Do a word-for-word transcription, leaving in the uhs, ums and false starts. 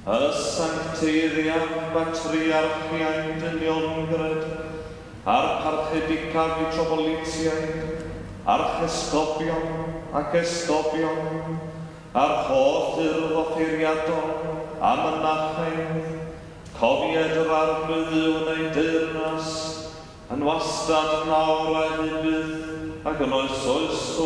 y sancteiddiad batriarchiaid dyniongred, a'r parchedicaf metropolitiaid, archesgobion ac esgobion, a'r holl urdd offeiriadol a mynachaidd, cofied yr arglwyddiwn ei deyrnas, yn wastad nawr a hybydd ac yn oes oes